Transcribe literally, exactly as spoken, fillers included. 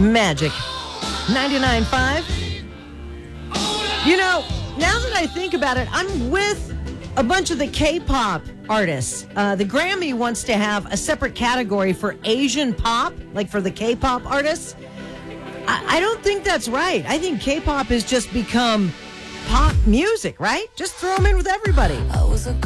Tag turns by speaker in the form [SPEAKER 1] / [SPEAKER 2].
[SPEAKER 1] Magic ninety-nine point five. You know, now that I think about it, I'm with a bunch of the K-pop artists. Uh, the Grammy wants to have a separate category for Asian pop, like for the K-pop artists. I, I don't think that's right. I think K-pop has just become pop music, right? Just throw them in with everybody.